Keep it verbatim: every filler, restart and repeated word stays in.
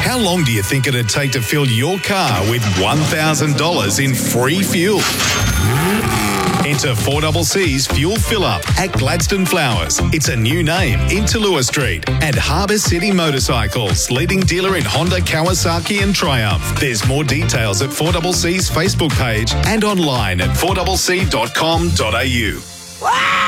How long do you think it'd take to fill your car with one thousand dollars in free fuel? Enter four C C's Fuel Fill Up at Gladstone Flowers. It's a new name in Tallulah Street. And Harbour City Motorcycles, leading dealer in Honda, Kawasaki and Triumph. There's more details at four C C's Facebook page and online at four c c dot com dot a u. Wow!